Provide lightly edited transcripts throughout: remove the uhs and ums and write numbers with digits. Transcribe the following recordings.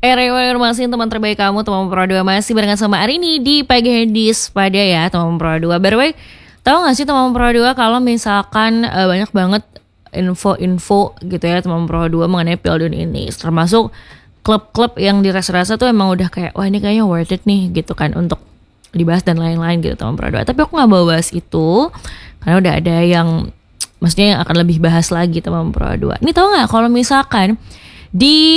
Informasi teman terbaik kamu, teman Pro 2 masih barengan sama Arini di Pagi Hadis pada ya teman Pro 2. By the way, tahu gak sih teman Pro 2 kalau misalkan banyak banget info-info gitu ya teman Pro 2 mengenai Piala Dunia ini, termasuk klub-klub yang dirasa-rasa tuh emang udah kayak wah ini kayaknya worth it nih gitu kan untuk dibahas dan lain-lain gitu teman Pro 2. Tapi aku gak bawa bahas itu karena udah ada yang maksudnya yang akan lebih bahas lagi teman Pro 2. Ini tahu gak kalau misalkan di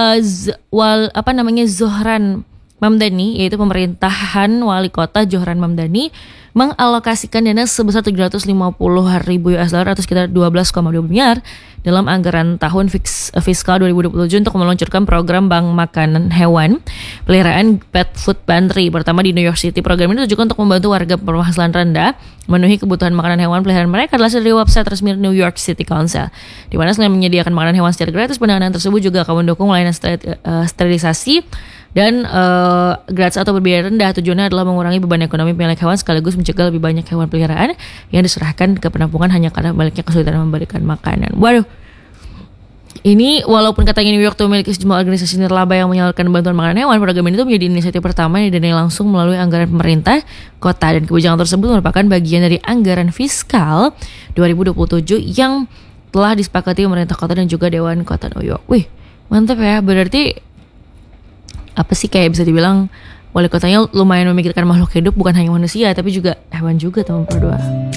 Zohran Mamdani, yaitu pemerintahan wali kota Zohran Mamdani mengalokasikan dana sebesar 750.000 US dollar atau sekitar 12,2 miliar dalam anggaran tahun fiskal 2027 untuk meluncurkan program bank makanan hewan peliharaan Pet Food Pantry pertama di New York City. Program ini ditujukan untuk membantu warga berpenghasilan rendah memenuhi kebutuhan makanan hewan peliharaan mereka. Adalah dari website resmi New York City Council, di mana selain menyediakan makanan hewan secara gratis, pendanaan tersebut juga akan mendukung layanan sterilisasi dan gratis atau berbiaya rendah. Tujuannya adalah mengurangi beban ekonomi pemilik hewan sekaligus mencegah lebih banyak hewan peliharaan yang diserahkan ke penampungan hanya karena baliknya kesulitan memberikan makanan. Waduh, ini walaupun katanya New York tuh memiliki sejumlah organisasi nirlaba yang menyalurkan bantuan makanan hewan, program ini tuh menjadi inisiatif pertama yang didanai langsung melalui anggaran pemerintah kota, dan kebijakan tersebut merupakan bagian dari anggaran fiskal 2027 yang telah disepakati pemerintah kota dan juga Dewan Kota New York. Wih, mantap ya. Berarti apa sih, kayak bisa dibilang wali kotanya lumayan memikirkan makhluk hidup, bukan hanya manusia tapi juga hewan juga teman berdua.